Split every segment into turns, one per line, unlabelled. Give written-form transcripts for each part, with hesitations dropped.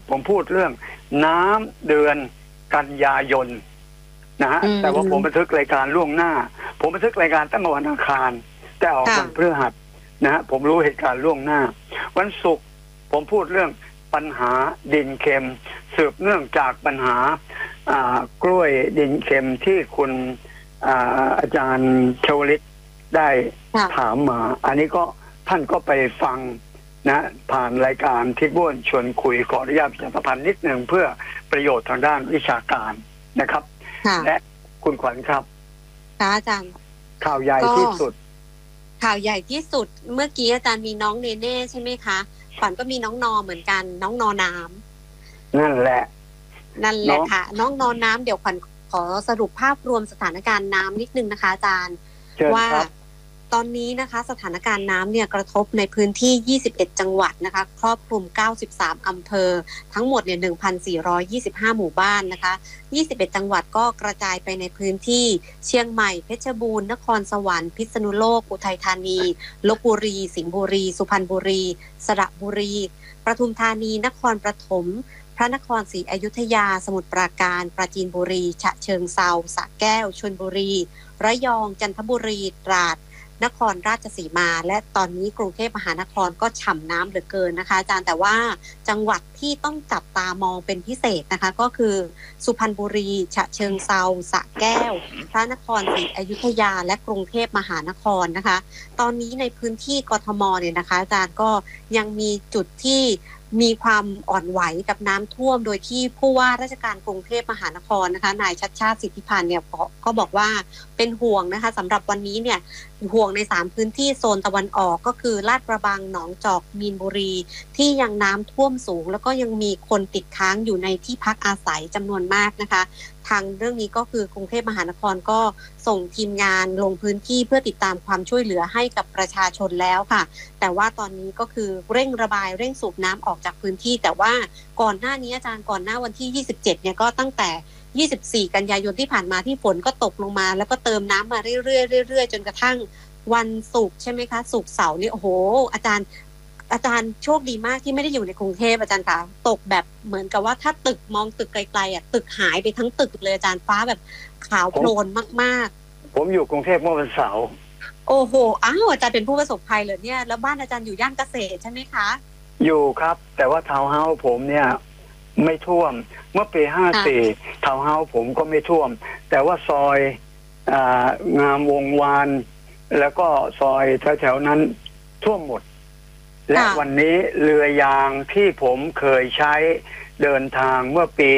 ผมพูดเรื่องน้ำเดือนกันยายนนะฮะแต่ว่าผมบันทึกรายการล่วงหน้าผมบันทึกรายการตั้งแต่วันอังคารแต่ออกวันพฤหัสนะฮะผมรู้เหตุการณ์ล่วงหน้าวันศุกร์ผมพูดเรื่องปัญหาดินเค็มสืบเนื่องจากปัญหากล้วยดินเค็มที่คุณอาจารย์ชวลิตได้ถามมาอันนี้ก็ท่านก็ไปฟังนะผ่านรายการทิศบ้วนชวนคุยขออนุญาตประชาสัมพันธ์นิดหนึ่งเพื่อประโยชน์ทางด้านวิชาการนะครับและคุณขวัญครับ
ค่ะอาจารย์
ข่าวใหญ่ที่สุด
ข่าวใหญ่ที่สุดเมื่อกี้อาจารย์มีน้องเนเน่ใช่ไหมคะขวัญก็มีน้องนอเหมือนกันน้องนอน้
ำนั่นแหละ
ค่ะน้องนอน้ำเดี๋ยวขวัญขอสรุปภาพรวมสถานการณ์น้ำนิดนึงนะคะอาจารย์ว่าตอนนี้นะคะสถานการณ์น้ำเนี่ยกระทบในพื้นที่21จังหวัดนะคะครอบคลุม93อำเภอทั้งหมดเนี่ย 1,425 หมู่บ้านนะคะ21จังหวัดก็กระจายไปในพื้นที่เชียงใหม่เพชรบูรณ์นครสวรรค์พิษณุโลกอุทัยธานีลพบุรีสิงห์บุรีสุพรรณบุรีสระบุรีปทุมธานีนครปฐมพระนครศรีอยุธยาสมุทรปราการปราจีนบุรีฉะเชิงเทราสระแก้วชลบุรีระยองจันทบุรีตราดนครราชสีมาและตอนนี้กรุงเทพมหานครก็ฉ่ำน้ำเหลือเกินนะคะอาจารย์แต่ว่าจังหวัดที่ต้องจับตามองเป็นพิเศษนะคะก็คือสุพรรณบุรีฉะเชิงเทราสระแก้วพระนครศรีอยุธยาและกรุงเทพมหานครนะคะตอนนี้ในพื้นที่กทมเนี่ยนะคะอาจารย์ก็ยังมีจุดที่มีความอ่อนไหวกับน้ำท่วมโดยที่ผู้ว่าราชการกรุงเทพมหานครนะคะนายชัชชาติสิทธิพันธ์เนี่ยก็บอกว่าเป็นห่วงนะคะสำหรับวันนี้เนี่ยห่วงใน3พื้นที่โซนตะวันออกก็คือลาดกระบังหนองจอกมีนบุรีที่ยังน้ำท่วมสูงแล้วก็ยังมีคนติดค้างอยู่ในที่พักอาศัยจำนวนมากนะคะทางเรื่องนี้ก็คือกรุงเทพมหานครก็ส่งทีมงานลงพื้นที่เพื่อติดตามความช่วยเหลือให้กับประชาชนแล้วค่ะแต่ว่าตอนนี้ก็คือเร่งระบายเร่งสูบน้ำออกจากพื้นที่แต่ว่าก่อนหน้านี้อาจารย์ก่อนหน้าวันที่27เนี่ยก็ตั้งแต่24กันยายนที่ผ่านมาที่ฝนก็ตกลงมาแล้วก็เติมน้ำมาเรื่อยๆจนกระทั่งวันศุกร์ใช่ไหมคะศุกร์เสาร์นี่โอ้โหอาจารย์โชคดีมากที่ไม่ได้อยู่ในกรุงเทพอาจารย์คะตกแบบเหมือนกับว่าถ้าตึกมองตึกไกลๆอ่ะตึกหายไปทั้งตึกเลยอาจารย์ฟ้าแบบขาวโพลนมาก
ๆผมอยู่กรุงเทพเมื่อวันเสาร์
โอ้โหอ้าวอาจารย์เป็นผู้ประสบภัยเลยเนี่ยแล้วบ้านอาจารย์อยู่ย่านเกษตรใช่ไหมคะ
อยู่ครับแต่ว่าทาวน์เฮาส์ผมเนี่ยไม่ท่วมเมื่อปี54ทาวน์เฮาส์ผมก็ไม่ท่วมแต่ว่าซอยงามวงวานแล้วก็ซอยแถวๆนั้นท่วมหมดและวันนี้เรือยางที่ผมเคยใช้เดินทางเมื่อปี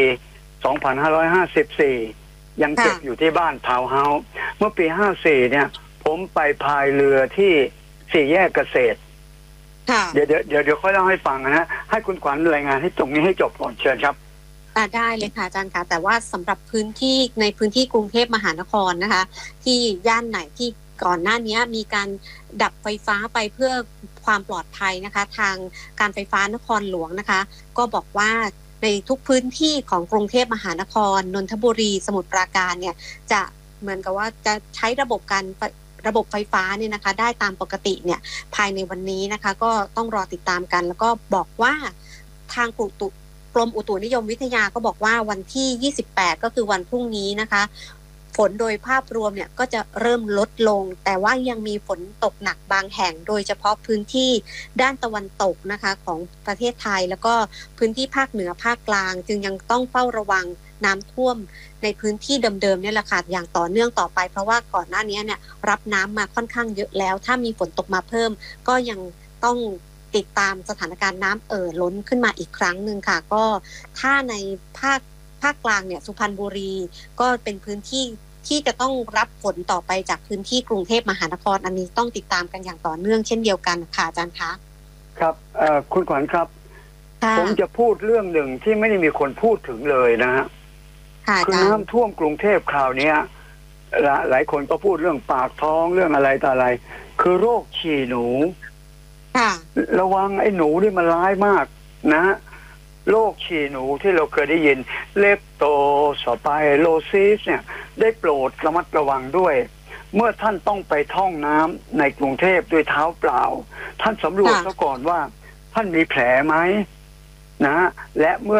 2554ยังเก็บอยู่ที่บ้านทาวน์เฮาส์เมื่อปี54เนี่ยผมไปพายเรือที่สี่แยกเกษตรเดี๋ยวค่อยเล่าให้ฟังนะให้คุณขวัญรายงานให้ตรงนี้ให้จบก่อนเชิญครับ
ได้เลยค่ะอาจารย์ค่ะแต่ว่าสำหรับพื้นที่ในพื้นที่กรุงเทพมหานครนะคะที่ย่านไหนที่ก่อนหน้านี้มีการดับไฟฟ้าไปเพื่อความปลอดภัยนะคะทางการไฟฟ้านครหลวงนะคะก็บอกว่าในทุกพื้นที่ของกรุงเทพมหานครนนทบุรีสมุทรปราการเนี่ยจะเหมือนกับว่าจะใช้ระบบไฟฟ้าเนี่ยนะคะได้ตามปกติเนี่ยภายในวันนี้นะคะก็ต้องรอติดตามกันแล้วก็บอกว่าทางกรมอุตุนิยมวิทยาก็บอกว่าวันที่28ก็คือวันพรุ่งนี้นะคะฝนโดยภาพรวมเนี่ยก็จะเริ่มลดลงแต่ว่ายังมีฝนตกหนักบางแห่งโดยเฉพาะพื้นที่ด้านตะวันตกนะคะของประเทศไทยแล้วก็พื้นที่ภาคเหนือภาคกลางจึงยังต้องเฝ้าระวังน้ำท่วมในพื้นที่เดิมๆเนี่ยแหละค่ะอย่างต่อเนื่องต่อไปเพราะว่าก่อนหน้านี้เนี่ยรับน้ำมาค่อนข้างเยอะแล้วถ้ามีฝนตกมาเพิ่มก็ยังต้องติดตามสถานการณ์น้ำล้นขึ้นมาอีกครั้งหนึ่งค่ะก็ถ้าในภาคกลางเนี่ยสุพรรณบุรีก็เป็นพื้นที่ที่จะต้องรับฝนต่อไปจากพื้นที่กรุงเทพมหานครอันนี้ต้องติดตามกันอย่างต่อเนื่องเช่นเดียวกันค่ะอาจารย์คะ
ครับคุณขวัญครับผมจะพูดเรื่องหนึ่งที่ไม่ได้มีคนพูดถึงเลยนะฮะคือน้ำท่วมกรุงเทพคราวนี้หลายคนก็พูดเรื่องปากท้องเรื่องอะไรต่ออะไรคือโรคฉี่หนูระวังไอ้หนูนี่มันร้ายมากนะโรคฉี่หนูที่เราเคยได้ยินเลปโตสไปโรซิสเนี่ยได้โปรดระมัดระวังด้วยเมื่อท่านต้องไปท่องน้ำในกรุงเทพด้วยเท้าเปล่าท่านสำรวจซะก่อนว่าท่านมีแผลไหมนะและเมื่อ